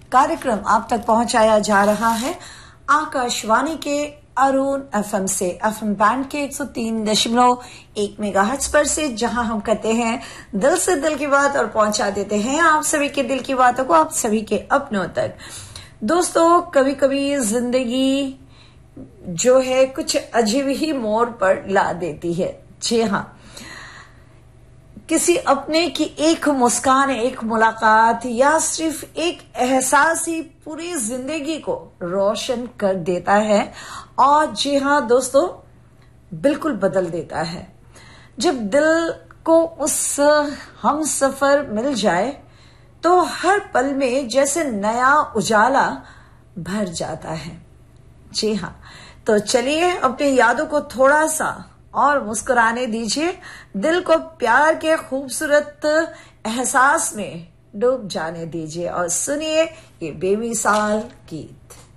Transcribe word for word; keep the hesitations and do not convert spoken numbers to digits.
कार्यक्रम आप तक पहुंचाया जा रहा है आकाशवाणी के अरुण एफएम से, एफएम बैंड के एक सौ तीन दशमलव एक मेगाहर्ट्ज पर से, जहां हम करते हैं दिल से दिल की बात और पहुंचा देते हैं आप सभी के दिल की बातों को आप सभी के अपनों तक। दोस्तों, कभी कभी जिंदगी जो है कुछ अजीब ही मोड़ पर ला देती है। जी हाँ, किसी अपने की एक मुस्कान, एक मुलाकात या सिर्फ एक एहसास ही पूरी जिंदगी को रोशन कर देता है। और जी हाँ दोस्तों, बिल्कुल बदल देता है। जब दिल को उस हम सफर मिल जाए तो हर पल में जैसे नया उजाला भर जाता है। जी हाँ, तो चलिए अपनी यादों को थोड़ा सा और मुस्कुराने दीजिए, दिल को प्यार के खूबसूरत एहसास में डूब जाने दीजिए और सुनिए ये बेमिसाल गीत।